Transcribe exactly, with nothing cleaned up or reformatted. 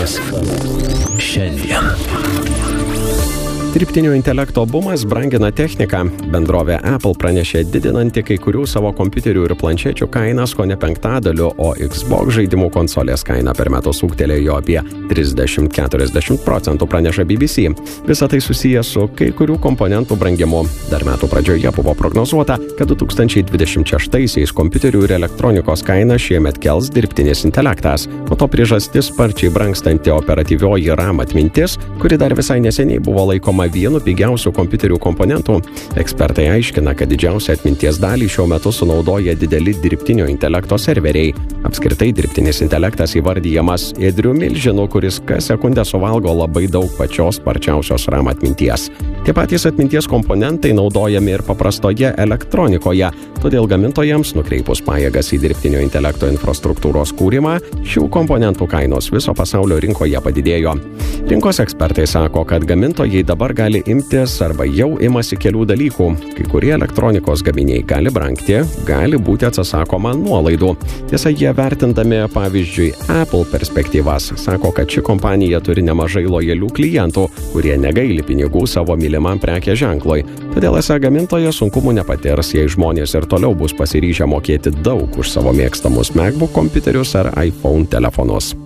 Tekstas šiandien. Dirbtinio intelekto bumas brangina techniką. Bendrovė Apple pranešė didinanti kai kurių savo kompiuterių ir planšečių kainas kone penktadaliu, o Xbox žaidimų konsolės kaina per metus ūgtelėjo apie trisdešimt iki keturiasdešimt procentų, praneša B B C. Visa tai susiję su kai kurių komponentų brangimu. Dar metų pradžioje buvo prognozuota, kad du tūkstančiai dvidešimt šeštaisiais kompiuterių ir elektronikos kainą šiemet kels dirbtinis intelektas. O to priežastis sparčiai brangstanti operatyvioji RAM atmintis, kuri dar visai neseniai buvo laikoma vienu pigiausių kompiuterių komponentų. Ekspertai aiškina, kad didžiausią atminties dalį šiuo metu sunaudoja dideli dirbtinio intelekto serveriai. Apskritai dirbtinis intelektas įvardijamas ėdriu milžinu, kuris kas sekundę suvalgo labai daug pačios sparčiausios RAM atminties. Tie patys atminties komponentai naudojami ir paprastoje elektronikoje, todėl gamintojams nukreipus pajėgas į dirbtinio intelekto infrastruktūros kūrimą, šių komponentų kainos viso pasaulio rinkoje padidėjo. Rinkos ekspertai sako, kad gamintojai dabar gali imtis arba jau imasi kelių dalykų. Kai kurie elektronikos gaminiai gali brangti, gali būti atsisakoma nuolaidų. Tiesa, jie vertindami, pavyzdžiui, Apple perspektyvas, sako, kad ši kompanija turi nemažai lojalių klientų, kurie negaili pinigų savo mylimam prekės ženklui. Todėl esą gamintojas sunkumų nepatirs, jei žmonės ir toliau bus pasiryžę mokėti daug už savo mėgstamus MacBook kompiuterius ar iPhone telefonus.